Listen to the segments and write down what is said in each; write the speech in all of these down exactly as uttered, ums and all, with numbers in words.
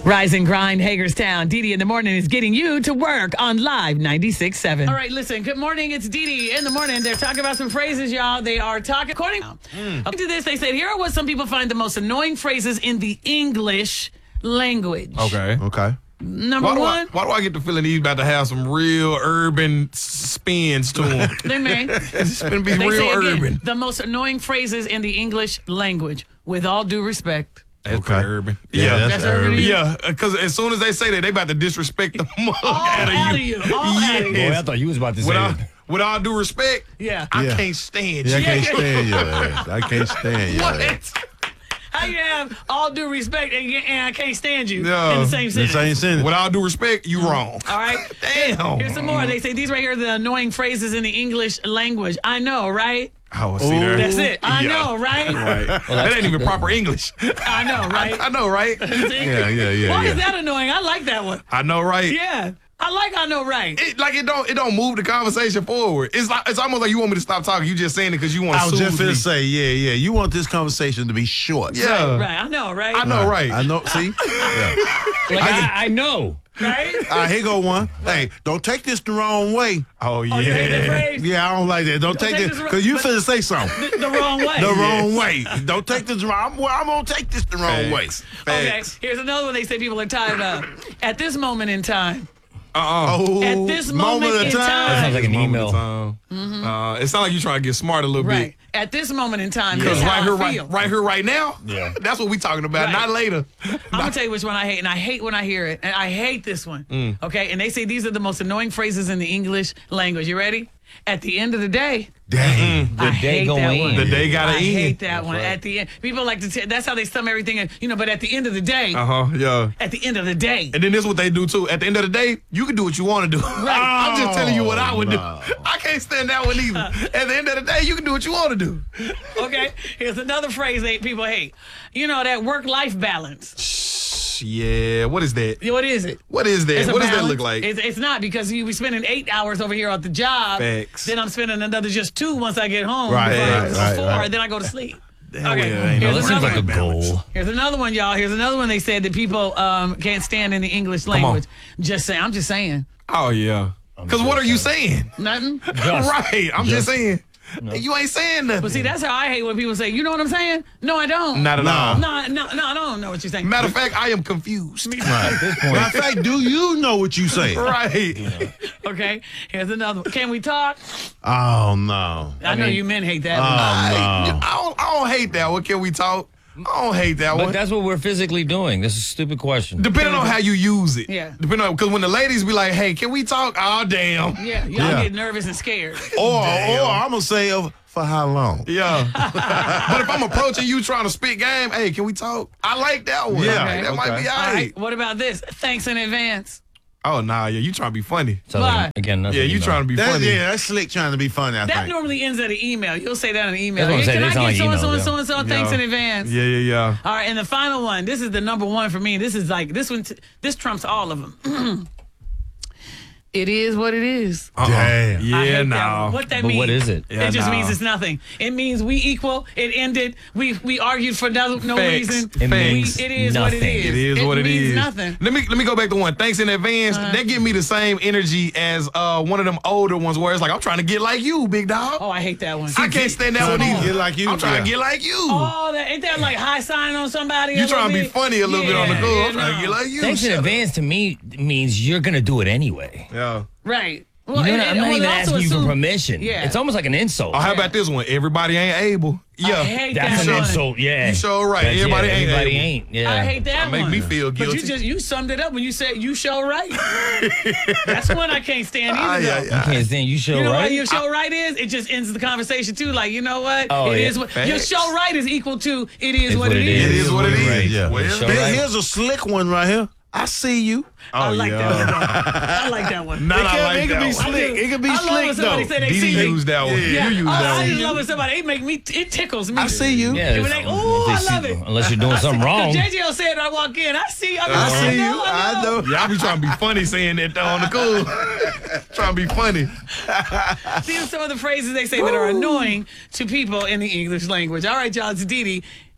Rise and grind, Hagerstown. Dee Dee in the morning is getting you to work on Live ninety-six point seven. All right, listen. Good morning. It's Dee Dee in the morning. They're talking about some phrases, y'all. They are talking. According mm. to this, they said, here are what some people find the most annoying phrases in the English language. Okay. Okay. Number why do one. I, why do I get the feeling he's about to have some real urban spins to him? They may. It's going to be They real say again, urban. the most annoying phrases in the English language, with all due respect. That's Okay. urban. Yeah, Yeah, that's That's urban. urban. yeah. Because as soon as they say that, they about to disrespect the mug All out of you. out of you. All out of you. Yes. Boy, I thought you was about to say With all, that. with all due respect, Yeah. I Yeah. can't stand Yeah, I you. can't stand your ass. I can't stand your ass. What? How you have all due respect and, you- and I can't stand you Yeah. in the same The sentence? same sentence. With all due respect, you wrong. All right. Damn. Here's some more. They say these right here are the annoying phrases in the English language. I know, right? Oh, see there. That's it. I Yeah. know, right? Right. that ain't even proper English. I know, right? I know, right? Yeah, yeah, yeah. Why yeah. is that annoying? I like that one. I know, right? Yeah. I like I know, right? It, like it don't it don't move the conversation forward. It's like it's almost like you want me to stop talking. You just saying it because you want I to was soothe just me. finna say, yeah, yeah. You want this conversation to be short. Yeah, Right. I know, right? I know, right? I know. See? Yeah. Like, I, I know. Right? All right, here go one. Hey, don't take this the wrong way. Oh yeah. Oh, you hate that phrase? Yeah, I don't like that. Don't, take, take this this because you but- finna say something. The, the wrong way. The wrong way. Don't take this wrong. I'm, well, I'm gonna take this the wrong way. Facts. Okay. Facts. Here's another one they say people are tired of. At this moment in time. Uh-uh. Oh, At this moment in time. That sounds like an Moment email. of time. Uh, it sounds like you trying to get smart a little Right. bit. At this moment in time. Because That's right how here, I right, feel. right here, right now. Yeah. That's what we talking about. Right. Not later. I'm gonna tell you which one I hate, and I hate when I hear it, and I hate this one. Mm. Okay, and they say these are the most annoying phrases in the English language. You ready? At the end of the day, dang. I day hate go that in. one. The day gotta I end. hate that one. right. At the end, people like to. T- that's how they sum everything. In, you know, but at the end of the day, Uh huh. Yeah. at the end of the day, And then this is what they do too. At the end of the day, you can do what you want to do. I'm just telling you what I would no. do. I can't stand that one either. At the end of the day, you can do what you want to do. okay. Here's another phrase that people hate. You know that work-life balance. Yeah. What is that? What is it? What is that? It's a What does that balance. look like? It's, it's not because you be spending eight hours over here at the job. Facts. Then I'm spending another just two once I get home. Right, before- right, or right, four. right. Then I go to sleep. Hell Okay. yeah, ain't no- Here's That seems another like a one. goal. Here's another one, y'all. Here's another one they said that people um, can't stand in the English on. language. Just saying. I'm just saying. Oh yeah. Because what are you saying? Nothing. Just. Right. I'm just, saying. You ain't saying nothing. But see, that's how I hate when people say, you know what I'm saying? No, I don't. Not at all. No, no, no, I don't know what you're saying. Matter of fact, I am confused. At this point, Matter of fact, do you know what you say? Right. Okay. Here's another one. Can we talk? Oh no. I, know mean- you men hate that Oh one. I, no. I, don't, I don't hate that one. Can we talk? I don't hate that but one. that's what we're physically doing. This is a stupid question. Depending on how you use it. Yeah. Depending on, because when the ladies be like, hey, can we talk? Oh, damn. Yeah, y'all Yeah. get nervous and scared. Or, Damn. or I'm gonna say uh, for how long? Yeah. But if I'm approaching you trying to spit game, hey, can we talk? I like that one. Yeah. That Okay. might be all All right. right. What about this? Thanks in advance. Oh, nah, yeah, you trying to be funny. So Why? like, again, that's Yeah, an you email. trying to be That, funny. yeah, that's slick trying to be funny. I That think. normally ends at an email. You'll say that in an email. That's what I'm Hey, saying. can They I sound get like so and so emails, and yeah. so and so? Thanks Yeah. in advance. Yeah, yeah, yeah. All right, and the final one. This is the number one for me. This is like this one. T- this trumps all of them. It is what it is. Uh-uh. Damn. I Yeah, hate that no. one. What that But means? what is it? Yeah, it just no. means it's nothing. It means we equal. It ended. We we argued for no, no Facts. reason. It We- means it is what it nothing. is. It is what it means is. Nothing. Let me let me go back to one. Thanks in advance. That give me the same energy as uh, one of them older ones where it's like I'm trying to get like you, big dog. Oh, I hate that one. I can't stand that one either. Get like you, I'm trying to yeah. get like you. Oh, that, ain't that like high sign on somebody? you a trying to little be bit? funny a little bit on the Yeah, cool. yeah, I'm trying no. to get like you. Thanks in Shut up. advance to me means you're gonna do it anyway. Yeah. Right. You Well, know, and- what? I'm and- not well, even it also asking you for assume- permission. Yeah. It's almost like an insult. Oh, how Yeah. about this one? Everybody ain't able. Yeah. I hate That's that an one. insult. Yeah. You sure right. That's- Everybody yeah, ain't Everybody able. ain't. Yeah. I hate that That make one. me feel But guilty. you just you summed it up when you said you show right. That's one I can't stand Ah, either. yeah, though. yeah. You can't stand. You show You know right. what your show right is? It just ends the conversation too. Like, you know what? Oh, It yeah. is what your Facts. show right is equal to it is what it It is. is what it is. Right, yeah. Well, Show Here- right. Here's a slick one right here. I see you. I like yeah. that one. I like that one. Not It I can- like it can that be one. slick. It can be I love when slick somebody though. say they Dee see Dee me. used that one. Yeah. You used I, that I one. just love when somebody it make me it tickles me. I see you. Yeah. They be like, "Ooh, I If they love see- it." Unless you're doing something wrong. J J will say it when I walk in. I see. I, I I see you. know, I know. Yeah, I be trying to be funny saying that though on the cool. Trying to be funny. These are some of the phrases they say that are annoying to people in the English language. All right, y'all, it's Dee Dee.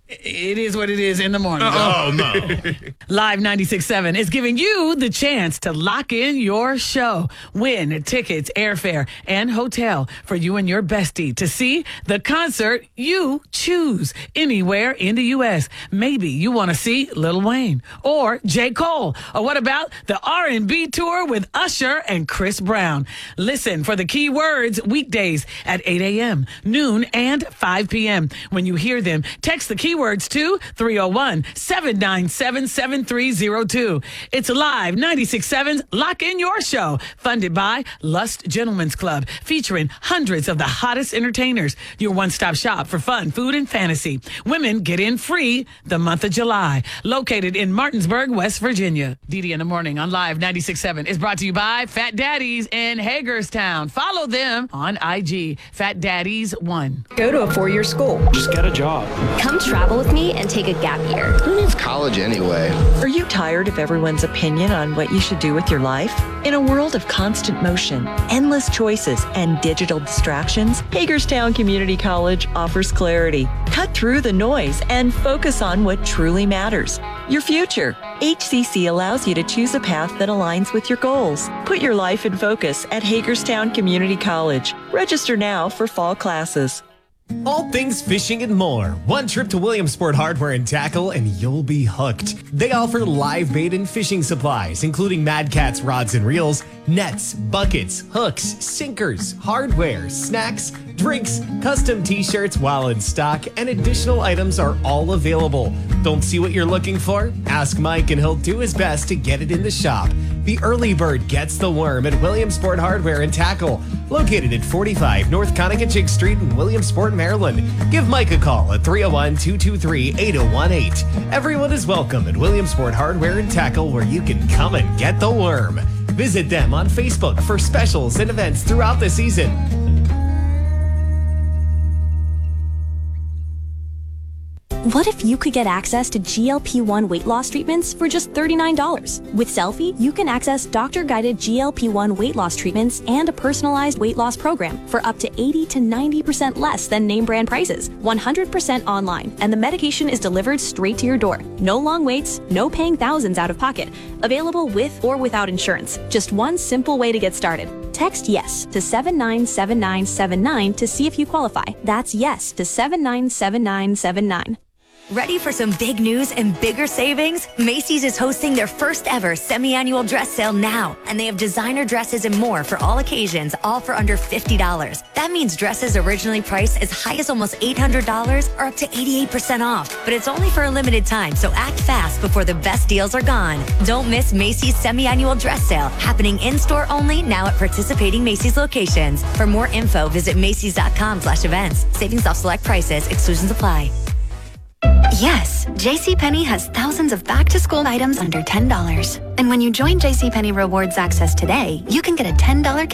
It is what it is in the morning. Oh, no. Live ninety-six point seven is giving you the chance to lock in your show. Win tickets, airfare, and hotel for you and your bestie to see the concert you choose anywhere in the U S. Maybe you want to see Lil Wayne or J. Cole. Or what about the R and B tour with Usher and Chris Brown? Listen for the key words weekdays at eight a.m., noon, and five p.m. When you hear them, text the keywords to three oh one, seven nine seven, seven three oh two. It's Live ninety-six point seven's Lock In Your Show, funded by Lust Gentlemen's Club, featuring hundreds of the hottest entertainers. Your one-stop shop for fun, food, and fantasy. Women get in free the month of July. Located in Martinsburg, West Virginia. Didi in the Morning on Live ninety-six point seven is brought to you by Fat Daddies in Hagerstown. Follow them on I G, Fat Daddies one. Go to a four-year school. Just get a job. Come travel with me and take a gap year. Who needs college anyway? Are you tired of everyone's opinion on what you should do with your life? In a world of constant motion, endless choices, and digital distractions, Hagerstown Community College offers clarity. Cut through the noise and focus on what truly matters. Your future. H C C allows you to choose a path that aligns with your goals. Put your life in focus at Hagerstown Community College. Register now for fall classes. All things fishing and more. One trip to Williamsport Hardware and Tackle and you'll be hooked. They offer live bait and fishing supplies, including Mad Catz rods and reels, nets, buckets, hooks, sinkers, hardware, snacks, drinks, custom t-shirts while in stock, and additional items are all available. Don't see what you're looking for? Ask Mike and he'll do his best to get it in the shop. The early bird gets the worm at Williamsport Hardware and Tackle, located at forty-five North Conococheague Street in Williamsport, Maryland. Give Mike a call at three oh one, two two three, eight oh one eight. Everyone is welcome at Williamsport Hardware and Tackle, where you can come and get the worm. Visit them on Facebook for specials and events throughout the season. What if you could get access to G L P one weight loss treatments for just thirty-nine dollars? With Selfie, you can access doctor-guided G L P one weight loss treatments and a personalized weight loss program for up to eighty to ninety percent less than name brand prices, one hundred percent online, and the medication is delivered straight to your door. No long waits, no paying thousands out of pocket. Available with or without insurance. Just one simple way to get started. Text YES to seven nine seven nine seven nine to see if you qualify. That's YES to seven nine seven nine seven nine. Ready for some big news and bigger savings? Macy's is hosting their first ever semi-annual dress sale now, and they have designer dresses and more for all occasions, all for under fifty dollars. That means dresses originally priced as high as almost eight hundred dollars are up to eighty-eight percent off. But it's only for a limited time, so act fast before the best deals are gone. Don't miss Macy's semi-annual dress sale, happening in-store only now at participating Macy's locations. For more info, visit Macys.com slash events. Savings off select prices. Exclusions apply. Yes, JCPenney has thousands of back-to-school items under ten dollars. And when you join JCPenney Rewards Access today, you can get a ten dollars